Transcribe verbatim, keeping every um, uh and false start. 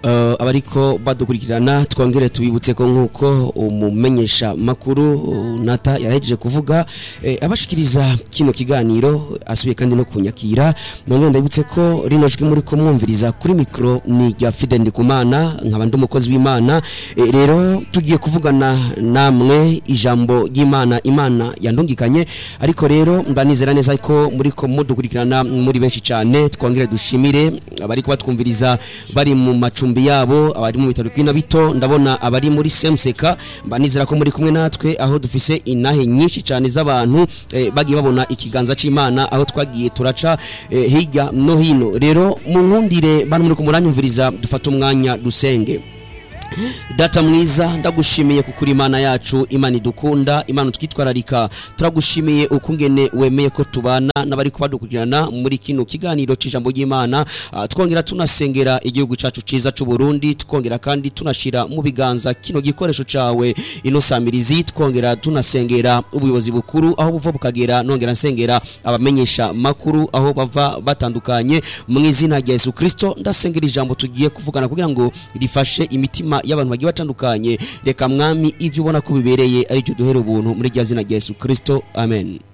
uh, abariko badukurikirana twongere tubibutse ko nkuko umumenyesha makuru uh, Nata yarahejeje kuvuga eh, abashikiriza kino kiganiro asubiye kandi no kunyakira none ndabutse ko rino jwi muri ko mwumviriza kuri micro ni ya Fide Ndikumana nkaba ndumukozi w'Imana eh, rero tugiye kuvugana namwe ijambo y'Imana Imana yandungikanye ariko rero mbanizera neza ko muri ko mudukurikirana muri benshi cyane twongere dushimire abari kubatwumviriza bari mu macumbi yabo abari mu bitaro kwina bito ndabona abari muri Semseka mbanizera ko muri kumwe natwe aho dufise inahe nyinshi cyane z'abantu eh, bagiye babona ikiganza c'Imana aho twagiye turaca eh, hirya no hino rero mu nkundire bantu muri kumuranyumviriza dufata umwanya dusenge. Data mwiza ndagushimiye kukuri Imana yacu Imana idukunda Imana tukitwararika turagushimiye ukungene wemeye ko tubana nabari kubadukurikirana muri kino kiganiro c'ijambo y'Imana uh, twongera tunasengera igihugu cacu ciza c'u Burundi tukongera kandi tunashira mu biganza kino gikoresho cawe ino samirizi twongera tunasengera ubuyobozi bukuru aho buva bukagera nongera nsengera abamenyesha makuru aho bava batandukanye mu izina rya Yesu Kristo ndasengera ijambo tugiye kuvugana kugira ngo rifashe imitima y'abantu bagiye batandukanye reka mwami ivyo ubona ko bibereye ari cyo duhera ubuntu muri rya zina rya Yesu Kristo amen.